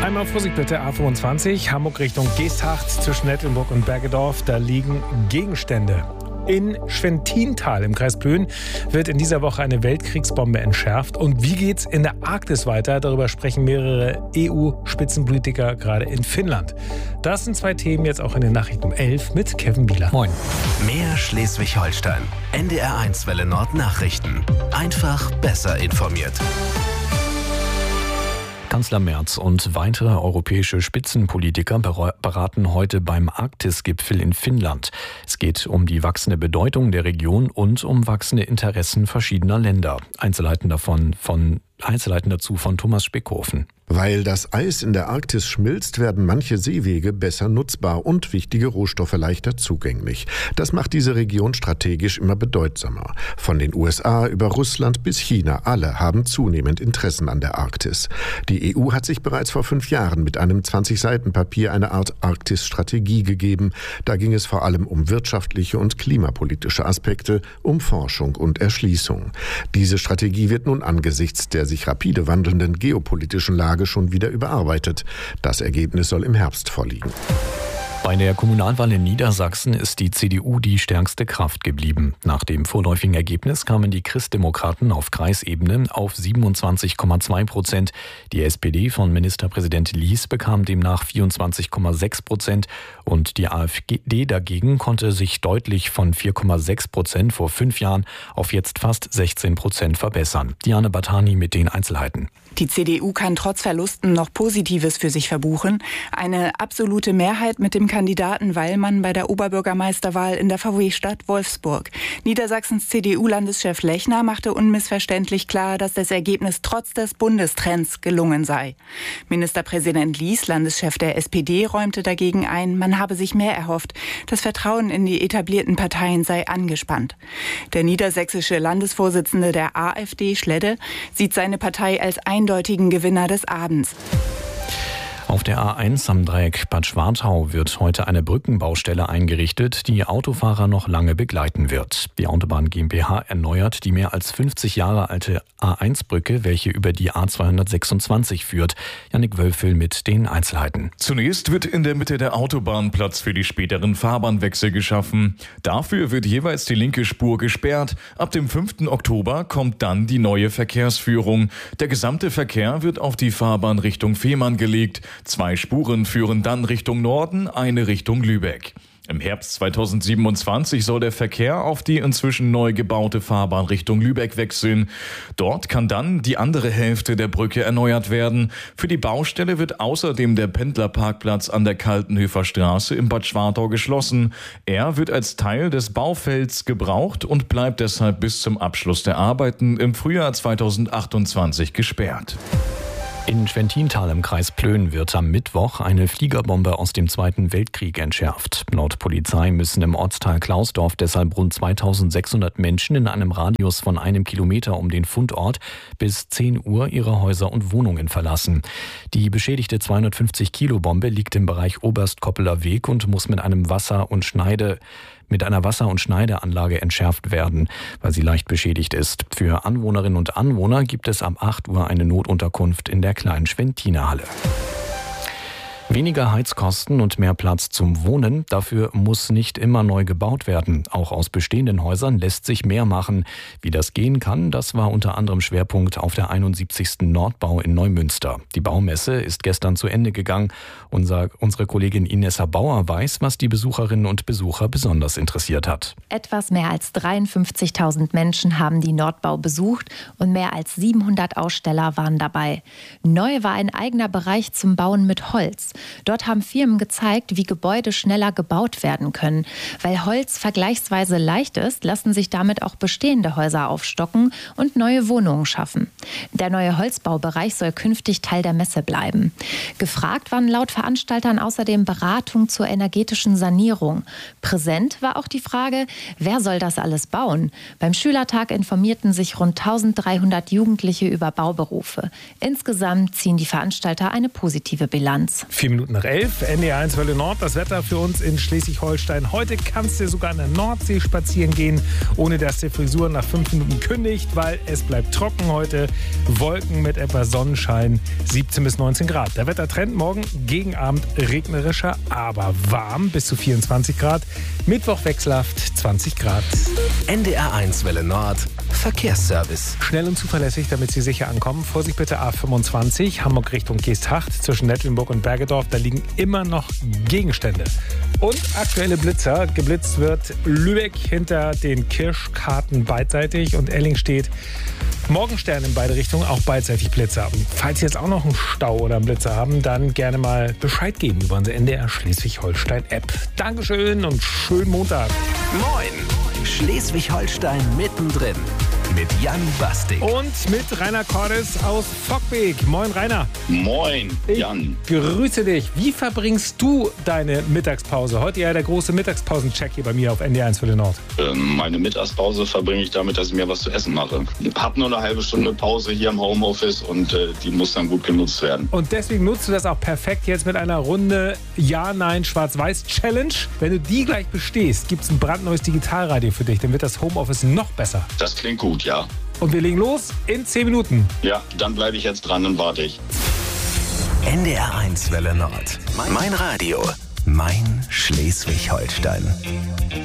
Einmal Vorsicht bitte, A25, Hamburg Richtung Geesthacht zwischen Nettelnburg und Bergedorf. Da liegen Gegenstände. In Schwentintal im Kreis Plön wird in dieser Woche eine Weltkriegsbombe entschärft. Und wie geht's in der Arktis weiter? Darüber sprechen mehrere EU-Spitzenpolitiker gerade in Finnland. Das sind zwei Themen jetzt auch in den Nachrichten um 11 mit Kevin Bieler. Moin. Mehr Schleswig-Holstein. NDR1 Welle Nord Nachrichten. Einfach besser informiert. Kanzler Merz und weitere europäische Spitzenpolitiker beraten heute beim Arktis-Gipfel in Finnland. Es geht um die wachsende Bedeutung der Region und um wachsende Interessen verschiedener Länder. Einzelheiten dazu von Thomas Speckhofen. Weil das Eis in der Arktis schmilzt, werden manche Seewege besser nutzbar und wichtige Rohstoffe leichter zugänglich. Das macht diese Region strategisch immer bedeutsamer. Von den USA über Russland bis China, alle haben zunehmend Interessen an der Arktis. Die EU hat sich bereits vor 5 Jahren mit einem 20-Seiten-Papier eine Art Arktis-Strategie gegeben. Da ging es vor allem um wirtschaftliche und klimapolitische Aspekte, um Forschung und Erschließung. Diese Strategie wird nun angesichts der sich rapide wandelnden geopolitischen Lage schon wieder überarbeitet. Das Ergebnis soll im Herbst vorliegen. Bei der Kommunalwahl in Niedersachsen ist die CDU die stärkste Kraft geblieben. Nach dem vorläufigen Ergebnis kamen die Christdemokraten auf Kreisebene auf 27,2%. Die SPD von Ministerpräsident Lies bekam demnach 24,6% und die AfD dagegen konnte sich deutlich von 4,6% vor 5 Jahren auf jetzt fast 16% verbessern. Diane Batani mit den Einzelheiten. Die CDU kann trotz Verlusten noch Positives für sich verbuchen. Eine absolute Mehrheit mit dem Kandidaten Wallmann bei der Oberbürgermeisterwahl in der VW-Stadt Wolfsburg. Niedersachsens CDU-Landeschef Lechner machte unmissverständlich klar, dass das Ergebnis trotz des Bundestrends gelungen sei. Ministerpräsident Lies, Landeschef der SPD, räumte dagegen ein, man habe sich mehr erhofft. Das Vertrauen in die etablierten Parteien sei angespannt. Der niedersächsische Landesvorsitzende der AfD, Schledde, sieht seine Partei als eindeutigen Gewinner des Abends. Auf der A1 am Dreieck Bad Schwartau wird heute eine Brückenbaustelle eingerichtet, die Autofahrer noch lange begleiten wird. Die Autobahn GmbH erneuert die mehr als 50 Jahre alte A1-Brücke, welche über die A226 führt. Jannik Wölfel mit den Einzelheiten. Zunächst wird in der Mitte der Autobahn Platz für die späteren Fahrbahnwechsel geschaffen. Dafür wird jeweils die linke Spur gesperrt. Ab dem 5. Oktober kommt dann die neue Verkehrsführung. Der gesamte Verkehr wird auf die Fahrbahn Richtung Fehmarn gelegt. 2 Spuren führen dann Richtung Norden, eine Richtung Lübeck. Im Herbst 2027 soll der Verkehr auf die inzwischen neu gebaute Fahrbahn Richtung Lübeck wechseln. Dort kann dann die andere Hälfte der Brücke erneuert werden. Für die Baustelle wird außerdem der Pendlerparkplatz an der Kaltenhöfer Straße im Bad Schwartau geschlossen. Er wird als Teil des Baufelds gebraucht und bleibt deshalb bis zum Abschluss der Arbeiten im Frühjahr 2028 gesperrt. In Schwentintal im Kreis Plön wird am Mittwoch eine Fliegerbombe aus dem Zweiten Weltkrieg entschärft. Laut Polizei müssen im Ortsteil Klausdorf deshalb rund 2600 Menschen in einem Radius von 1 Kilometer um den Fundort bis 10 Uhr ihre Häuser und Wohnungen verlassen. Die beschädigte 250-Kilo-Bombe liegt im Bereich Oberstkoppeler Weg und muss mit einer Wasser- und Schneideanlage entschärft werden, weil sie leicht beschädigt ist. Für Anwohnerinnen und Anwohner gibt es ab 8 Uhr eine Notunterkunft in der kleinen Schwentiner Halle. Weniger Heizkosten und mehr Platz zum Wohnen, dafür muss nicht immer neu gebaut werden. Auch aus bestehenden Häusern lässt sich mehr machen. Wie das gehen kann, das war unter anderem Schwerpunkt auf der 71. Nordbau in Neumünster. Die Baumesse ist gestern zu Ende gegangen. Unsere Kollegin Inessa Bauer weiß, was die Besucherinnen und Besucher besonders interessiert hat. Etwas mehr als 53.000 Menschen haben die Nordbau besucht und mehr als 700 Aussteller waren dabei. Neu war ein eigener Bereich zum Bauen mit Holz. Dort haben Firmen gezeigt, wie Gebäude schneller gebaut werden können. Weil Holz vergleichsweise leicht ist, lassen sich damit auch bestehende Häuser aufstocken und neue Wohnungen schaffen. Der neue Holzbaubereich soll künftig Teil der Messe bleiben. Gefragt waren laut Veranstaltern außerdem Beratung zur energetischen Sanierung. Präsent war auch die Frage, wer soll das alles bauen? Beim Schülertag informierten sich rund 1300 Jugendliche über Bauberufe. Insgesamt ziehen die Veranstalter eine positive Bilanz. 4 Minuten nach 11. NDR 1 Welle Nord. Das Wetter für uns in Schleswig-Holstein. Heute kannst du sogar an der Nordsee spazieren gehen, ohne dass die Frisur nach 5 Minuten kündigt, weil es bleibt trocken heute. Wolken mit etwas Sonnenschein, 17 bis 19 Grad. Der Wettertrend morgen gegen Abend regnerischer, aber warm, bis zu 24 Grad. Mittwoch wechselhaft, 20 Grad. NDR 1 Welle Nord. Verkehrsservice. Schnell und zuverlässig, damit Sie sicher ankommen. Vorsicht bitte A25, Hamburg Richtung Geesthacht, zwischen Nettlenburg und Bergedorf. Da liegen immer noch Gegenstände. Und aktuelle Blitzer. Geblitzt wird Lübeck hinter den Kirschkarten beidseitig und Elling steht Morgenstern in beide Richtungen, auch beidseitig Blitzer. Und falls Sie jetzt auch noch einen Stau oder einen Blitzer haben, dann gerne mal Bescheid geben über unsere NDR Schleswig-Holstein-App. Dankeschön und schönen Montag. Moin! Schleswig-Holstein mittendrin. Mit Jan Bastik. Und mit Rainer Cordes aus Fockbeek. Moin, Rainer. Moin, Jan. Ich grüße dich. Wie verbringst du deine Mittagspause? Heute ja der große Mittagspausen-Check hier bei mir auf NDR 1 Welle Nord. Meine Mittagspause verbringe ich damit, dass ich mir was zu essen mache. Ich habe nur eine halbe Stunde Pause hier im Homeoffice und die muss dann gut genutzt werden. Und deswegen nutzt du das auch perfekt jetzt mit einer Runde Ja-Nein-Schwarz-Weiß-Challenge. Wenn du die gleich bestehst, gibt es ein brandneues Digitalradio für dich. Dann wird das Homeoffice noch besser. Das klingt gut, ja. Und wir legen los in 10 Minuten. Ja, dann bleibe ich jetzt dran und warte ich. NDR 1 Welle Nord. Mein Radio. Mein Schleswig-Holstein.